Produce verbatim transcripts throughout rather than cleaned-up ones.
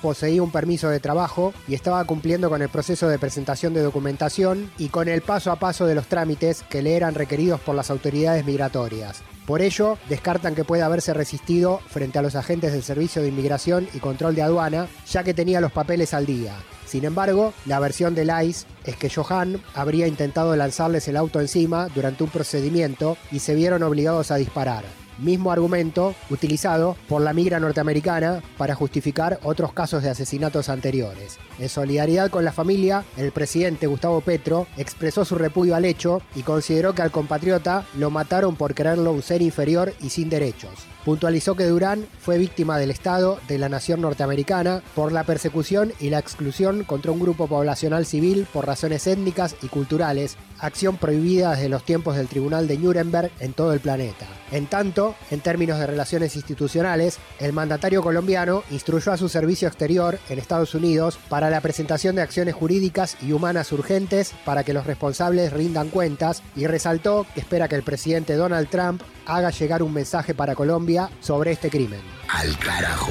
poseía un permiso de trabajo y estaba cumpliendo con el proceso de presentación de documentación y con el paso a paso de los trámites que le eran requeridos por las autoridades migratorias. Por ello, descartan que pueda haberse resistido frente a los agentes del Servicio de Inmigración y Control de Aduana, ya que tenía los papeles al día. Sin embargo, la versión del I C E es que Johan habría intentado lanzarles el auto encima durante un procedimiento y se vieron obligados a disparar. Mismo argumento utilizado por la migra norteamericana para justificar otros casos de asesinatos anteriores. En solidaridad con la familia, el presidente Gustavo Petro expresó su repudio al hecho y consideró que al compatriota lo mataron por creerlo un ser inferior y sin derechos. Puntualizó que Durán fue víctima del Estado de la nación norteamericana por la persecución y la exclusión contra un grupo poblacional civil por razones étnicas y culturales, acción prohibida desde los tiempos del Tribunal de Nuremberg en todo el planeta. En tanto, en términos de relaciones institucionales, el mandatario colombiano instruyó a su servicio exterior en Estados Unidos para la presentación de acciones jurídicas y humanas urgentes para que los responsables rindan cuentas y resaltó que espera que el presidente Donald Trump haga llegar un mensaje para Colombia sobre este crimen. Al carajo.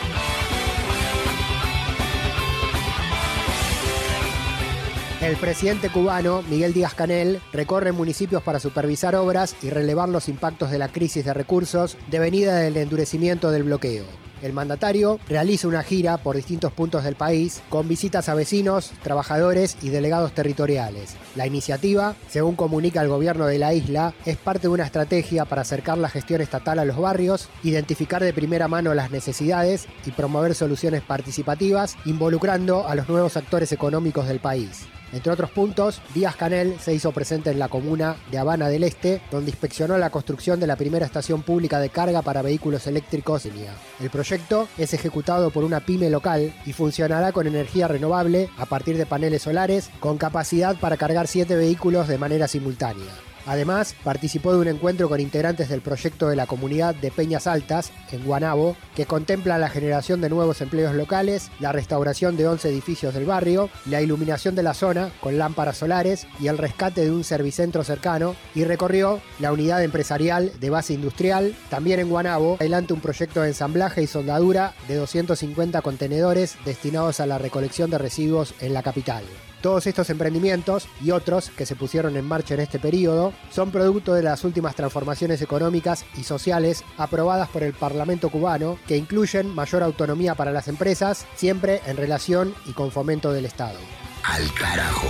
El presidente cubano, Miguel Díaz-Canel, recorre municipios para supervisar obras y relevar los impactos de la crisis de recursos devenida del endurecimiento del bloqueo. El mandatario realiza una gira por distintos puntos del país con visitas a vecinos, trabajadores y delegados territoriales. La iniciativa, según comunica el gobierno de la isla, es parte de una estrategia para acercar la gestión estatal a los barrios, identificar de primera mano las necesidades y promover soluciones participativas, involucrando a los nuevos actores económicos del país. Entre otros puntos, Díaz-Canel se hizo presente en la comuna de Habana del Este, donde inspeccionó la construcción de la primera estación pública de carga para vehículos eléctricos. El proyecto es ejecutado por una pyme local y funcionará con energía renovable a partir de paneles solares, con capacidad para cargar siete vehículos de manera simultánea. Además, participó de un encuentro con integrantes del proyecto de la comunidad de Peñas Altas, en Guanabo, que contempla la generación de nuevos empleos locales, la restauración de once edificios del barrio, la iluminación de la zona con lámparas solares y el rescate de un servicentro cercano, y recorrió la unidad empresarial de base industrial. También en Guanabo, adelante un proyecto de ensamblaje y soldadura de doscientos cincuenta contenedores destinados a la recolección de residuos en la capital. Todos estos emprendimientos y otros que se pusieron en marcha en este periodo son producto de las últimas transformaciones económicas y sociales aprobadas por el Parlamento cubano, que incluyen mayor autonomía para las empresas, siempre en relación y con fomento del Estado. Al carajo.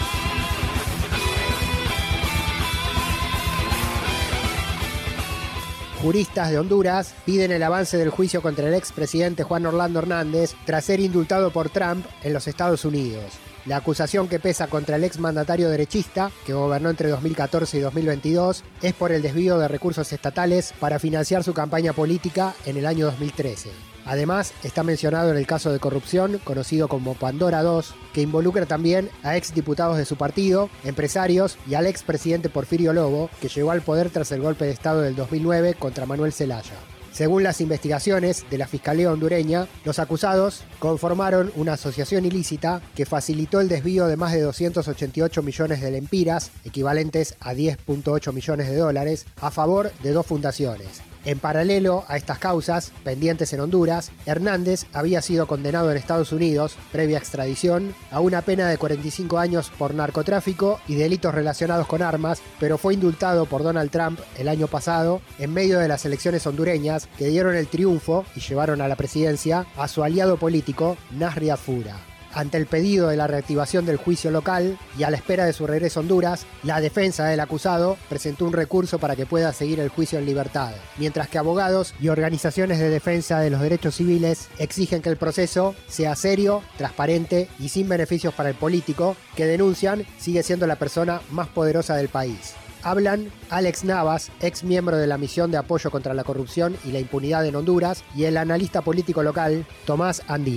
Juristas de Honduras piden el avance del juicio contra el expresidente Juan Orlando Hernández tras ser indultado por Trump en los Estados Unidos. La acusación que pesa contra el exmandatario derechista, que gobernó entre dos mil catorce y dos mil veintidós, es por el desvío de recursos estatales para financiar su campaña política en el año dos mil trece. Además, está mencionado en el caso de corrupción, conocido como Pandora dos, que involucra también a exdiputados de su partido, empresarios y al expresidente Porfirio Lobo, que llegó al poder tras el golpe de Estado del dos mil nueve contra Manuel Zelaya. Según las investigaciones de la Fiscalía hondureña, los acusados conformaron una asociación ilícita que facilitó el desvío de más de doscientos ochenta y ocho millones de lempiras, equivalentes a diez punto ocho millones de dólares, a favor de dos fundaciones. En paralelo a estas causas, pendientes en Honduras, Hernández había sido condenado en Estados Unidos, previa extradición, a una pena de cuarenta y cinco años por narcotráfico y delitos relacionados con armas, pero fue indultado por Donald Trump el año pasado en medio de las elecciones hondureñas que dieron el triunfo y llevaron a la presidencia a su aliado político, Nasri Fura. Ante el pedido de la reactivación del juicio local y a la espera de su regreso a Honduras, la defensa del acusado presentó un recurso para que pueda seguir el juicio en libertad, mientras que abogados y organizaciones de defensa de los derechos civiles exigen que el proceso sea serio, transparente y sin beneficios para el político, que denuncian sigue siendo la persona más poderosa del país. Hablan Alex Navas, ex miembro de la misión de apoyo contra la corrupción y la impunidad en Honduras, y el analista político local Tomás Andino.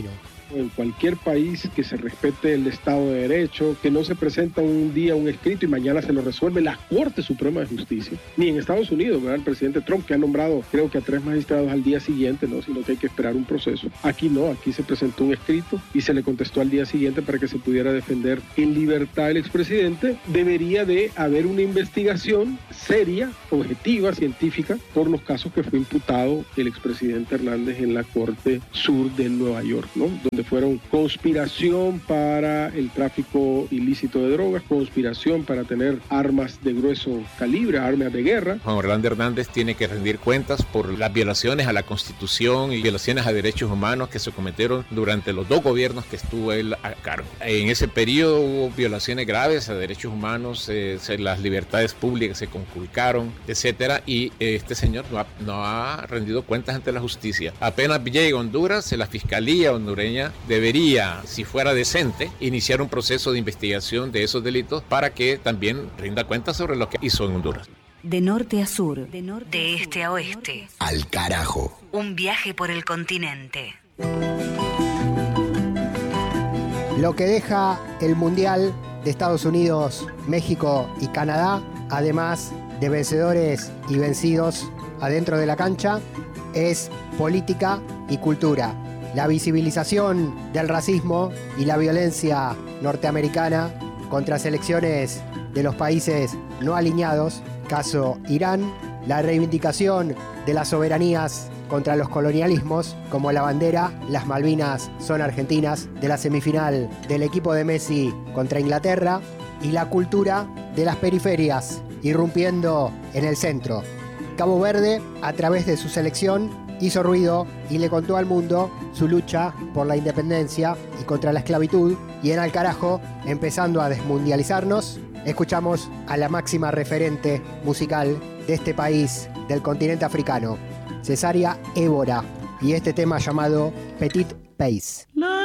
en cualquier país que se respete el Estado de Derecho, que no se presenta un día un escrito y mañana se lo resuelve la Corte Suprema de Justicia, ni en Estados Unidos, ¿verdad? El presidente Trump, que ha nombrado creo que a tres magistrados al día siguiente, ¿no? Sino que hay que esperar un proceso. Aquí no, aquí se presentó un escrito y se le contestó al día siguiente para que se pudiera defender en libertad el expresidente. Debería de haber una investigación seria, objetiva, científica, por los casos que fue imputado el expresidente Hernández en la Corte Sur de Nueva York, ¿no? Donde fueron conspiración para el tráfico ilícito de drogas, conspiración para tener armas de grueso calibre, armas de guerra. Juan Orlando Hernández tiene que rendir cuentas por las violaciones a la Constitución y violaciones a derechos humanos que se cometieron durante los dos gobiernos que estuvo él a cargo. En ese periodo hubo violaciones graves a derechos humanos, eh, las libertades públicas se conculcaron, etcétera, y este señor no ha, no ha rendido cuentas ante la justicia. Apenas llegue a Honduras, la Fiscalía hondureña debería, si fuera decente, iniciar un proceso de investigación de esos delitos para que también rinda cuentas sobre lo que hizo en Honduras. De norte a sur, de, norte de este a oeste. Al carajo. Un viaje por el continente. Lo que deja el Mundial de Estados Unidos, México y Canadá, además de vencedores y vencidos adentro de la cancha, es política y cultura. La visibilización del racismo y la violencia norteamericana contra selecciones de los países no alineados, caso Irán, la reivindicación de las soberanías contra los colonialismos, como la bandera, las Malvinas son argentinas, de la semifinal del equipo de Messi contra Inglaterra, y la cultura de las periferias, irrumpiendo en el centro. Cabo Verde, a través de su selección, hizo ruido y le contó al mundo su lucha por la independencia y contra la esclavitud, y en Al Carajo, empezando a desmundializarnos, escuchamos a la máxima referente musical de este país del continente africano, Cesárea Évora, y este tema llamado Petit Pays.